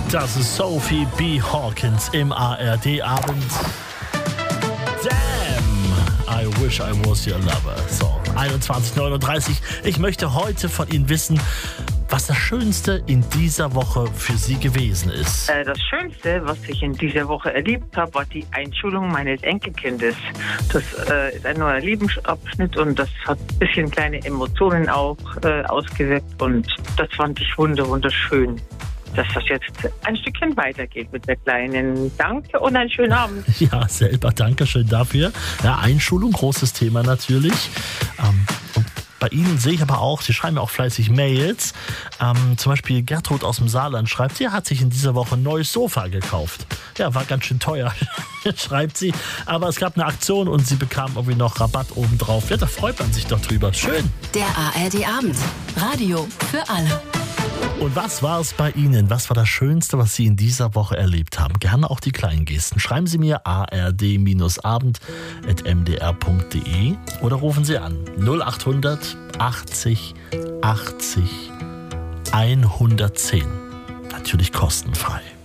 Das ist Sophie B. Hawkins im ARD-Abend. Damn, I wish I was your lover. So, 21:39. Ich möchte heute von Ihnen wissen, was das Schönste in dieser Woche für Sie gewesen ist. Das Schönste, was ich in dieser Woche erlebt habe, war die Einschulung meines Enkelkindes. Das ist ein neuer Lebensabschnitt und das hat ein bisschen kleine Emotionen auch ausgewirkt und das fand ich wunderschön, dass das jetzt ein Stückchen weitergeht mit der Kleinen. Danke und einen schönen Abend. Ja, selber Dankeschön dafür. Ja, Einschulung, großes Thema natürlich. Und bei Ihnen sehe ich aber auch, Sie schreiben ja auch fleißig Mails. Zum Beispiel Gertrud aus dem Saarland schreibt, sie hat sich in dieser Woche ein neues Sofa gekauft. Ja, war ganz schön teuer, schreibt sie. Aber es gab eine Aktion und sie bekam irgendwie noch Rabatt obendrauf. Ja, da freut man sich doch drüber. Schön. Der ARD-Abend. Radio für alle. Und was war es bei Ihnen? Was war das Schönste, was Sie in dieser Woche erlebt haben? Gerne auch die kleinen Gesten. Schreiben Sie mir ard-abend@mdr.de oder rufen Sie an 0800 80 80 110. Natürlich kostenfrei.